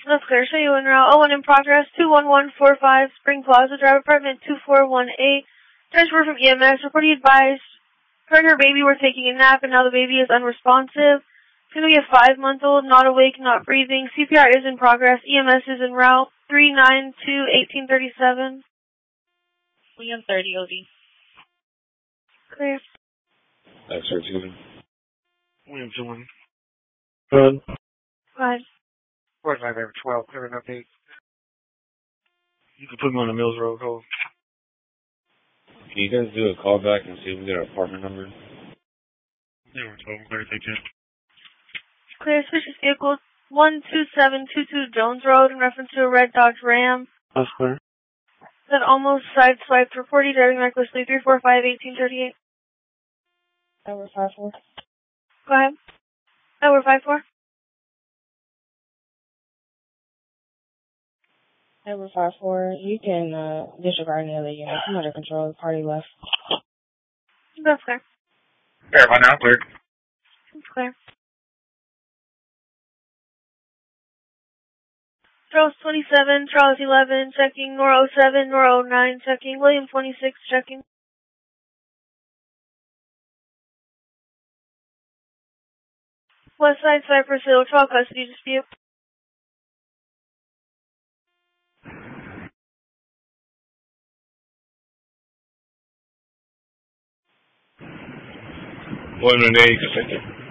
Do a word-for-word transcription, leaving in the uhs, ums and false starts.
That's clear. Show you in route. oh one in progress. two one one four five Spring Plaza Drive, apartment two four one eight. Transfer from E M S. Reporting advised. Her and her baby were taking a nap, and now the baby is unresponsive. It's going to be a five-month-old, not awake, not breathing. C P R is in progress. E M S is en route. three nine two eighteen thirty-seven. William thirty O D. Clear. X-ray two. William two one. Good. Five. forty-five over twelve. Clear an update. You can put me on the Mills Road code. Can you guys do a call back and see if we get our apartment number? zero twelve. Clear, take care. Clear. Suspicious vehicle one two seven two two Jones Road in reference to a red Dodge Ram. That's clear. That almost sideswiped. Reporting driving recklessly. three four five eighteen thirty-eight. Over five four. Go ahead. Over five four. Over five four. You can uh, disregard any other units. I'm under control. The party left. That's clear. Yeah, by now, clear. That's clear. Charles twenty-seven, Charles eleven, checking. Nor oh seven, Nor oh nine, checking. William twenty-six, checking. West Side, Cypress Hill, trial custody dispute. One and eight.